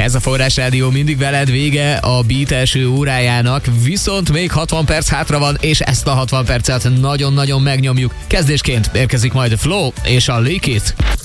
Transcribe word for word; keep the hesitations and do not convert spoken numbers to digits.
Ez a Forrás Rádió mindig veled, vége a Beat első órájának, viszont még hatvan perc hátra van, és ezt a hatvan percet nagyon-nagyon megnyomjuk. Kezdésként érkezik majd a Flow és a Lick It.